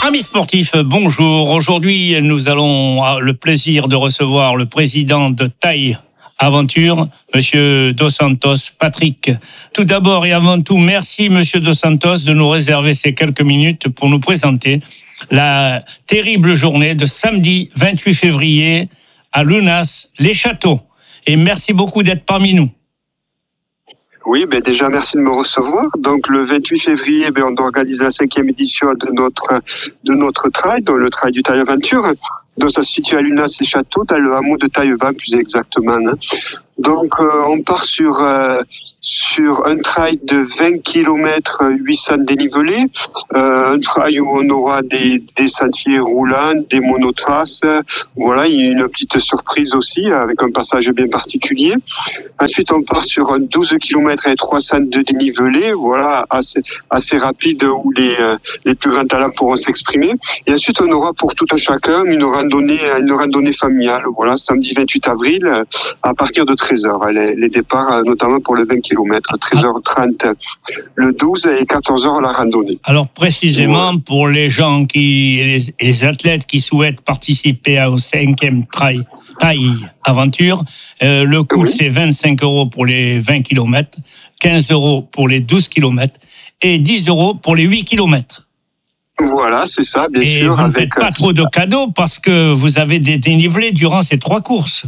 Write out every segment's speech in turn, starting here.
Amis sportifs, bonjour. Aujourd'hui, nous allons avoir le plaisir de recevoir le président de Taille Aventure, Monsieur Dos Santos, Patrick. Tout d'abord et avant tout, merci Monsieur Dos Santos de nous réserver ces quelques minutes pour nous présenter la terrible journée de samedi 28 février à Lunas-les-Châteaux. Et merci beaucoup d'être parmi nous. Oui, déjà merci de me recevoir. Donc le 28 février, on organise la 5e édition de notre trail, donc le trail du Taille Aventure. Donc ça se situe à Lunas-les-Châteaux, dans le hameau de Taillevent plus exactement. Donc on part sur un trail de 20 km 800 dénivelés, un trail où on aura des sentiers roulants, des monotraces. Voilà, il y a une petite surprise aussi avec un passage bien particulier. Ensuite, on part sur un 12 km et 300 de dénivelé, voilà, assez rapide où les plus grands talents pourront s'exprimer. Et ensuite, on aura pour tout un chacun une randonnée familiale. Voilà, samedi 28 avril à partir de 13h. Les départs, notamment pour le 20 km, 13h30 le 12 et 14h la randonnée. Alors précisément, pour les gens les athlètes qui souhaitent participer au 5e trail Taille Aventure, le coût c'est 25 € pour les 20 km, 15 € pour les 12 km et 10 € pour les 8 km. Voilà, c'est ça, bien sûr. Et vous ne faites pas trop de cadeaux parce que vous avez des dénivelés durant ces 3 courses.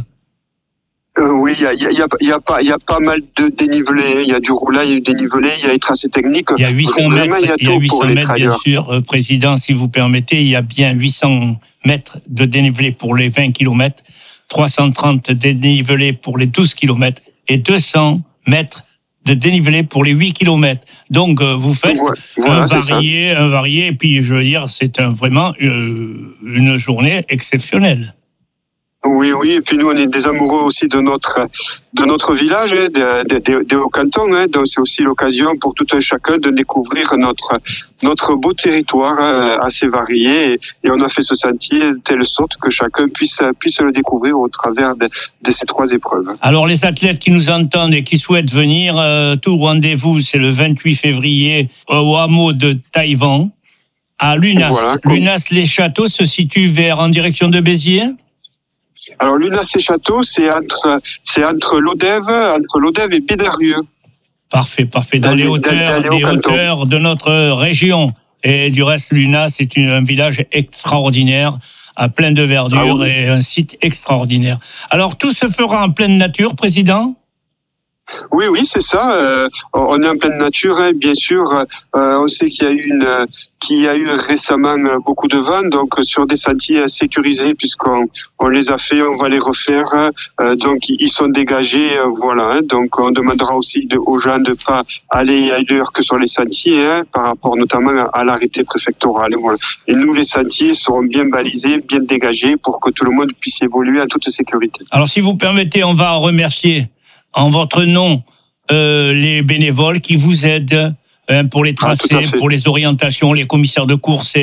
Oui, il y a pas mal de dénivelés. Il y a du roulage, il y a du dénivelé, il y a les tracés techniques. Il y a 800 mètres, bien sûr, Président, si vous permettez. Il y a bien 800 mètres de dénivelé pour les 20 km, 330 dénivelés pour les 12 km et 200 mètres de dénivelé pour les 8 km. Donc, vous faites un varié, et puis, je veux dire, c'est vraiment une journée exceptionnelle. Oui, et puis nous, on est des amoureux aussi de notre village, des Hauts-Cantons, donc c'est aussi l'occasion pour tout un chacun de découvrir notre beau territoire assez varié, et on a fait ce sentier de telle sorte que chacun puisse le découvrir au travers de ces 3 épreuves. Alors les athlètes qui nous entendent et qui souhaitent venir, tout rendez-vous, c'est le 28 février au hameau de Taillevent, à Lunas. Voilà, Lunas-les-Châteaux se situe en direction de Béziers. Alors Lunas-les-Châteaux, c'est entre Lodève et Bédarieux. Parfait. Dans les hauteurs de notre région. Et du reste, Lunas, c'est un village extraordinaire, à plein de verdure et un site extraordinaire. Alors tout se fera en pleine nature, Président ? Oui, c'est ça. On est en pleine nature, bien sûr. On sait qu'il y a eu récemment beaucoup de vent, donc sur des sentiers sécurisés, puisqu'on les a fait, on va les refaire. Donc ils sont dégagés, voilà. Donc on demandera aussi aux gens de pas aller ailleurs que sur les sentiers, par rapport notamment à l'arrêté préfectoral. Voilà. Et nous, les sentiers seront bien balisés, bien dégagés, pour que tout le monde puisse évoluer en toute sécurité. Alors, si vous permettez, on va remercier en votre nom les bénévoles qui vous aident pour les tracés, pour les orientations, les commissaires de course,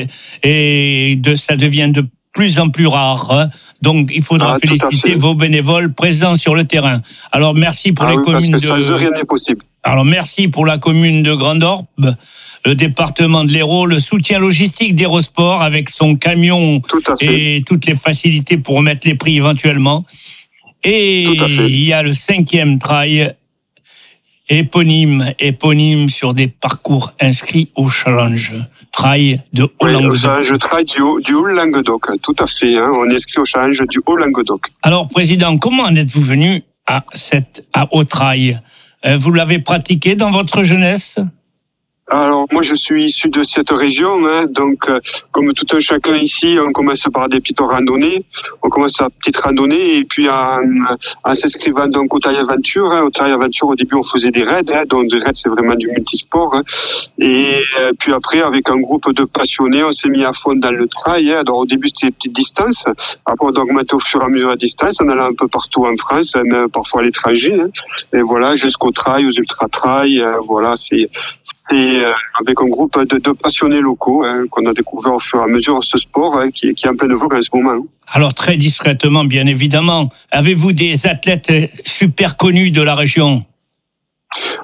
et ça devient de plus en plus rare. Donc il faudra féliciter vos bénévoles présents sur le terrain. Alors merci pour les communes parce que sans eux, rien n'est possible. Alors merci pour la commune de Grandorbe, le département de l'Hérault, le soutien logistique d'Hérosport avec son camion et toutes les facilités pour remettre les prix éventuellement. Et il y a le 5e trail éponyme sur des parcours inscrits au challenge trail de Haut-Languedoc. Le challenge trail du Haut-Languedoc, tout à fait. On est inscrit au challenge du Haut-Languedoc. Alors, Président, comment en êtes-vous venu au trail ? Vous l'avez pratiqué dans votre jeunesse ? Alors moi je suis issu de cette région, donc comme tout un chacun ici, on commence par des petites randonnées, et puis en s'inscrivant donc au Taille Aventure. Au Taille Aventure au début on faisait des raids, donc des raids c'est vraiment du multisport, et puis après avec un groupe de passionnés on s'est mis à fond dans le trail. Alors au début c'était des petites distances, après on a augmenté au fur et à mesure la distance, en allant un peu partout en France, même parfois à l'étranger, et voilà jusqu'au trail, aux ultra-trail, voilà c'est avec un groupe de passionnés locaux qu'on a découvert au fur et à mesure ce sport qui est en pleine vogue en ce moment. Alors très discrètement, bien évidemment, avez-vous des athlètes super connus de la région ?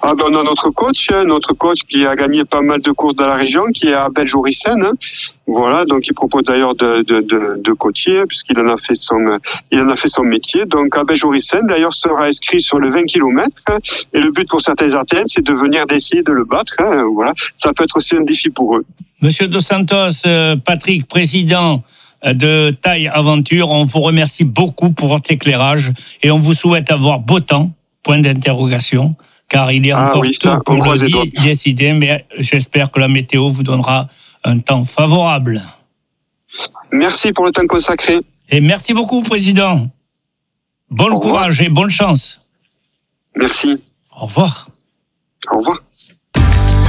On a notre coach qui a gagné pas mal de courses dans la région, qui est Abel Jorissen. Voilà, donc il propose d'ailleurs de coacher, puisqu'il en a fait son métier. Donc Abel Jorissen d'ailleurs sera inscrit sur le 20 km. Et le but pour certains athlètes, c'est de venir d'essayer de le battre. Voilà, ça peut être aussi un défi pour eux. Monsieur Dos Santos, Patrick, président de Taille Aventure, on vous remercie beaucoup pour votre éclairage et on vous souhaite avoir beau temps, point d'interrogation, car il est encore tôt pour le décider, mais j'espère que la météo vous donnera un temps favorable. Merci pour le temps consacré. Et merci beaucoup, président. Bon courage et bonne chance. Merci. Au revoir. Au revoir.